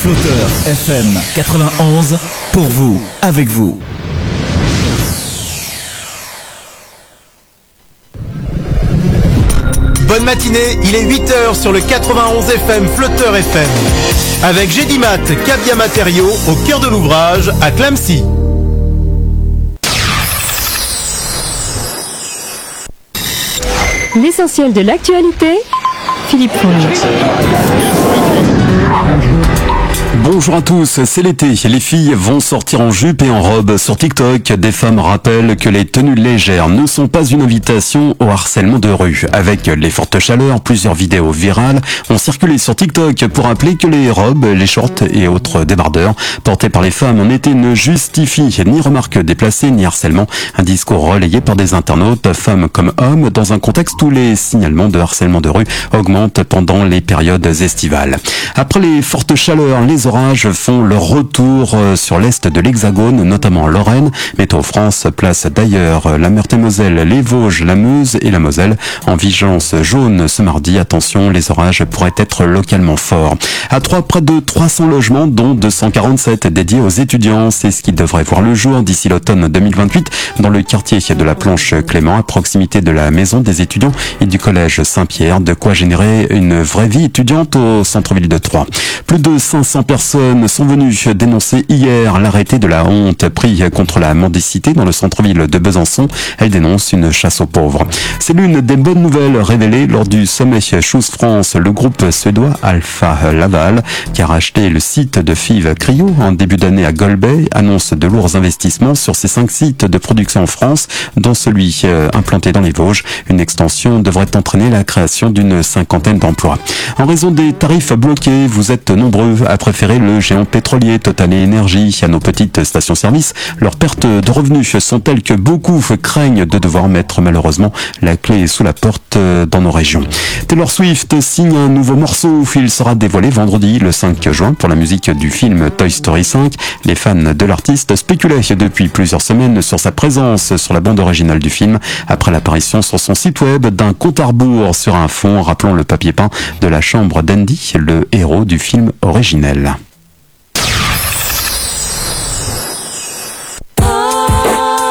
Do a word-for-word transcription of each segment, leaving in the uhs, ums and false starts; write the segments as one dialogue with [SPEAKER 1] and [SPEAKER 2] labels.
[SPEAKER 1] Flotteur F M quatre-vingt-onze, pour vous, avec vous.
[SPEAKER 2] Bonne matinée, il est huit heures sur le quatre-vingt-onze F M Flotteur F M. Avec Gédimat, Cabia Matériaux, au cœur de l'ouvrage, à Clamecy.
[SPEAKER 3] L'essentiel de l'actualité, Philippe Fournier.
[SPEAKER 4] Bonjour à tous, c'est l'été. Les filles vont sortir en jupe et en robe. Sur TikTok, des femmes rappellent que les tenues légères ne sont pas une invitation au harcèlement de rue. Avec les fortes chaleurs, plusieurs vidéos virales ont circulé sur TikTok pour rappeler que les robes, les shorts et autres débardeurs portés par les femmes en été ne justifient ni remarques déplacées ni harcèlement. Un discours relayé par des internautes, femmes comme hommes, dans un contexte où les signalements de harcèlement de rue augmentent pendant les périodes estivales. Après les fortes chaleurs, les orages font leur retour sur l'est de l'Hexagone, notamment en Lorraine. Météo France place d'ailleurs la Meurthe-et-Moselle, les Vosges, la Meuse et la Moselle en vigilance jaune ce mardi. Attention, les orages pourraient être localement forts. À Troyes, près de trois cents logements, dont deux cent quarante-sept dédiés aux étudiants. C'est ce qui devrait voir le jour d'ici l'automne deux mille vingt-huit dans le quartier de la Planche Clément, à proximité de la maison des étudiants et du collège Saint-Pierre. De quoi générer une vraie vie étudiante au centre-ville de Troyes. Plus de cinq cents personnes sont venues dénoncer hier l'arrêté de la honte pris contre la mendicité dans le centre-ville de Besançon. Elle dénonce une chasse aux pauvres. C'est l'une des bonnes nouvelles révélées lors du sommet Choose France. Le groupe suédois Alpha Laval, qui a racheté le site de Fives Cryo en début d'année à Golbey, annonce de lourds investissements sur ces cinq sites de production en France, dont celui euh, implanté dans les Vosges. Une extension devrait entraîner la création d'une cinquantaine d'emplois. En raison des tarifs bloqués, vous êtes nombreux à préférer le géant pétrolier Total Énergie à nos petites stations-service. Leurs pertes de revenus sont telles que beaucoup craignent de devoir mettre malheureusement la clé sous la porte dans nos régions. Taylor Swift signe un nouveau morceau. Il sera dévoilé vendredi le cinq juin pour la musique du film Toy Story cinq. Les fans de l'artiste spéculaient depuis plusieurs semaines sur sa présence sur la bande originale du film après l'apparition sur son site web d'un compte à rebours sur un fond rappelant le papier peint de la chambre d'Andy, le héros du film originel.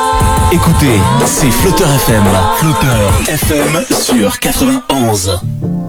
[SPEAKER 1] Écoutez, c'est Flotteur F M. Flotteur F M sur quatre-vingt-onze.